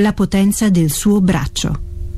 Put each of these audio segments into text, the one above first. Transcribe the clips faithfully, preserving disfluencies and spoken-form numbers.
la potenza del suo braccio.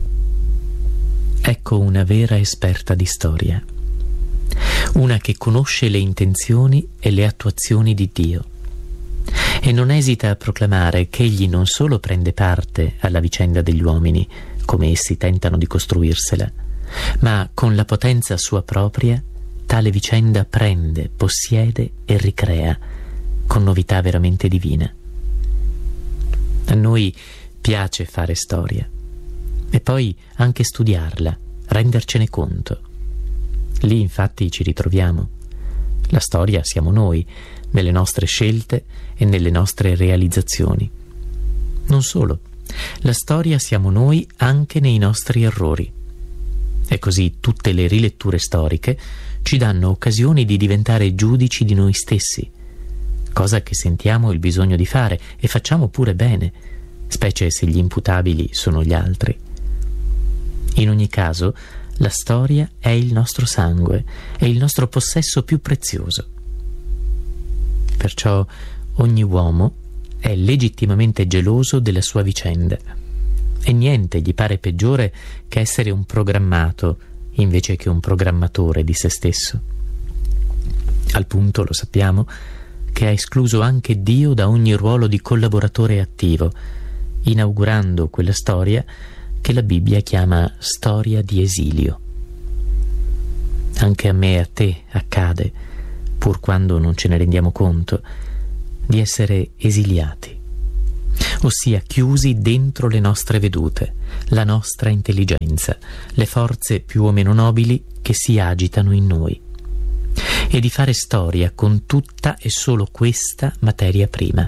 Ecco una vera esperta di storia, una che conosce le intenzioni e le attuazioni di Dio e non esita a proclamare che egli non solo prende parte alla vicenda degli uomini, come essi tentano di costruirsela, ma con la potenza sua propria tale vicenda prende, possiede e ricrea con novità veramente divina. A noi piace fare storia e poi anche studiarla, rendercene conto. Lì infatti ci ritroviamo. La storia siamo noi, nelle nostre scelte e nelle nostre realizzazioni. Non solo, la storia siamo noi anche nei nostri errori. E così tutte le riletture storiche ci danno occasioni di diventare giudici di noi stessi, cosa che sentiamo il bisogno di fare e facciamo pure bene, specie se gli imputabili sono gli altri. In ogni caso, la storia è il nostro sangue, è il nostro possesso più prezioso. Perciò ogni uomo è legittimamente geloso della sua vicenda e niente gli pare peggiore che essere un programmato invece che un programmatore di se stesso. Al punto, lo sappiamo, che ha escluso anche Dio da ogni ruolo di collaboratore attivo, inaugurando quella storia che la Bibbia chiama storia di esilio. Anche a me e a te accade, pur quando non ce ne rendiamo conto, di essere esiliati, ossia chiusi dentro le nostre vedute, la nostra intelligenza, le forze più o meno nobili che si agitano in noi, e di fare storia con tutta e solo questa materia prima.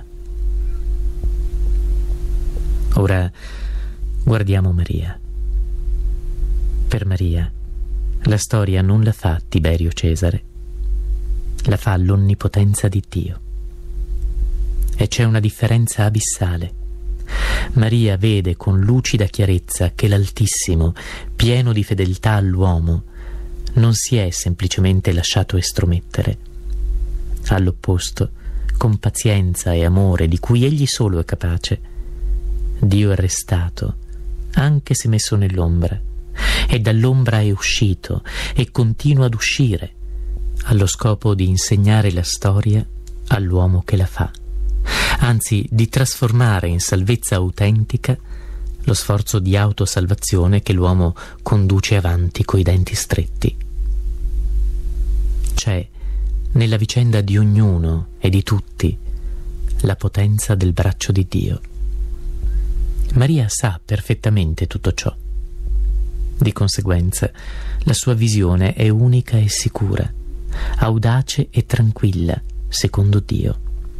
Ora guardiamo Maria. Per Maria la storia non la fa Tiberio Cesare, la fa l'onnipotenza di Dio. E c'è una differenza abissale. Maria vede con lucida chiarezza che l'Altissimo, pieno di fedeltà all'uomo, non si è semplicemente lasciato estromettere. All'opposto, con pazienza e amore di cui egli solo è capace, Dio è restato, anche se messo nell'ombra, e dall'ombra è uscito e continua ad uscire, allo scopo di insegnare la storia all'uomo che la fa, anzi di trasformare in salvezza autentica lo sforzo di autosalvazione che l'uomo conduce avanti coi denti stretti. C'è nella vicenda di ognuno e di tutti la potenza del braccio di Dio. Maria sa perfettamente tutto ciò. Di conseguenza, la sua visione è unica e sicura, audace e tranquilla, secondo Dio.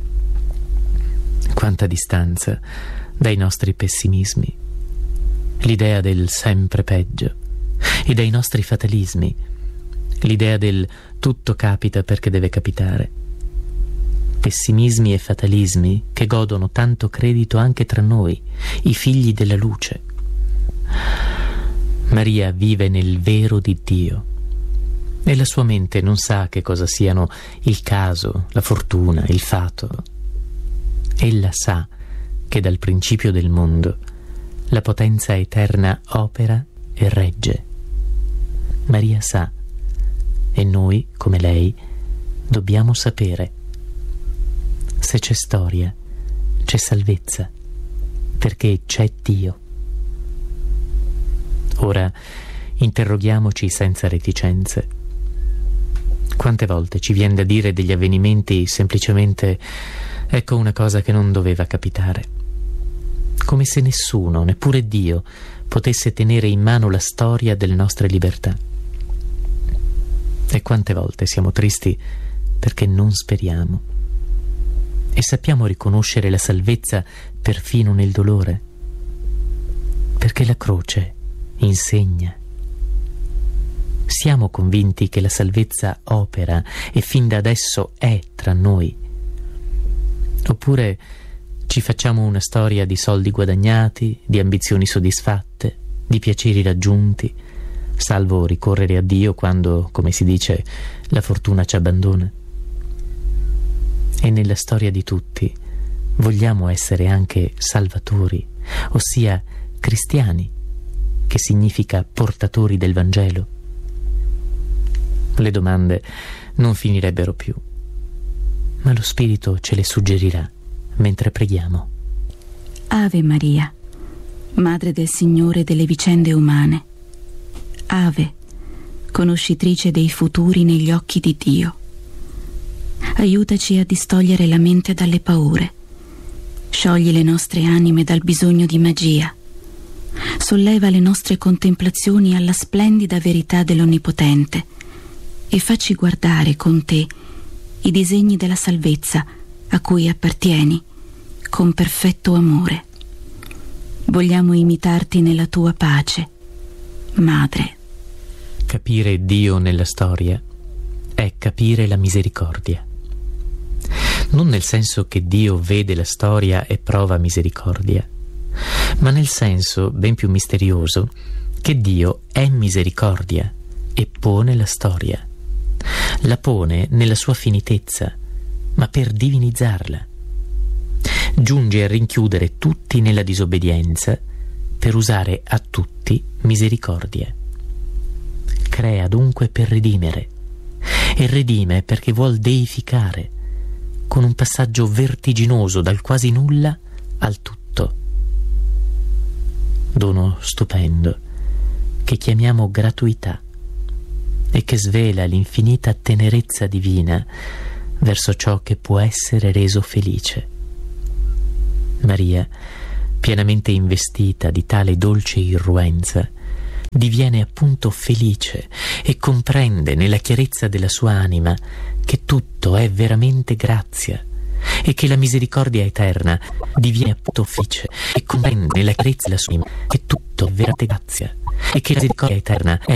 Quanta distanza dai nostri pessimismi, l'idea del sempre peggio, e dai nostri fatalismi, l'idea del tutto capita perché deve capitare. Pessimismi e fatalismi che godono tanto credito anche tra noi, i figli della luce. Maria vive nel vero di Dio e la sua mente non sa che cosa siano il caso, la fortuna, il fato. Ella sa che dal principio del mondo la potenza eterna opera e regge. Maria sa, e noi, come lei, dobbiamo sapere. Se c'è storia, c'è salvezza, perché c'è Dio. Ora interroghiamoci senza reticenze. Quante volte ci viene da dire degli avvenimenti semplicemente ecco una cosa che non doveva capitare, come se nessuno, neppure Dio, potesse tenere in mano la storia delle nostre libertà. E quante volte siamo tristi perché non speriamo e sappiamo riconoscere la salvezza perfino nel dolore, perché la croce insegna. Siamo convinti che la salvezza opera e fin da adesso è tra noi. Oppure ci facciamo una storia di soldi guadagnati, di ambizioni soddisfatte, di piaceri raggiunti, salvo ricorrere a Dio quando, come si dice, la fortuna ci abbandona. E nella storia di tutti vogliamo essere anche salvatori, ossia cristiani, che significa portatori del Vangelo? Le domande non finirebbero più, ma lo Spirito ce le suggerirà mentre preghiamo. Ave Maria, Madre del Signore delle vicende umane. Ave, conoscitrice dei futuri negli occhi di Dio. Aiutaci a distogliere la mente dalle paure. Sciogli le nostre anime dal bisogno di magia. Solleva le nostre contemplazioni alla splendida verità dell'Onnipotente e facci guardare con te i disegni della salvezza a cui appartieni con perfetto amore. Vogliamo imitarti nella tua pace, Madre. Capire Dio nella storia è capire la misericordia. Non nel senso che Dio vede la storia e prova misericordia, ma nel senso ben più misterioso che Dio è misericordia e pone la storia. La pone nella sua finitezza, ma per divinizzarla. Giunge a rinchiudere tutti nella disobbedienza per usare a tutti misericordia. Crea dunque per redimere, e redime perché vuol deificare, con un passaggio vertiginoso dal quasi nulla al tutto. Dono stupendo che chiamiamo gratuità e che svela l'infinita tenerezza divina verso ciò che può essere reso felice. Maria, pienamente investita di tale dolce irruenza, diviene appunto felice e comprende nella chiarezza della sua anima che tutto è veramente grazia e che la misericordia eterna diviene appunto felice e comprende nella chiarezza della sua anima che tutto è veramente grazia e che la misericordia eterna è